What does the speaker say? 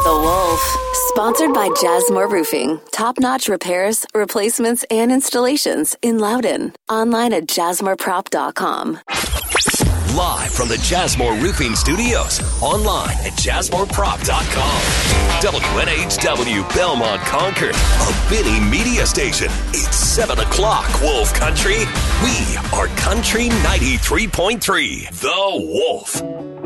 Wolf. Sponsored by Jasmore Roofing. Top-notch repairs, replacements, and installations in Loudon. Online at jasmoreprop.com. Live from the Jasmore Roofing Studios. Online at jasmoreprop.com. WNHW Belmont Concord, a Benny Media Station. It's 7 o'clock, Wolf Country. We are Country 93.3, The Wolf.